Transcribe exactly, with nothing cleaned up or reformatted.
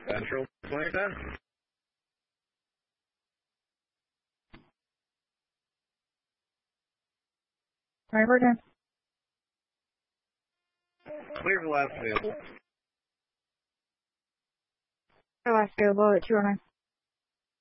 Central Atlanta. Driver again. Clear the last available. The last available at two oh nine.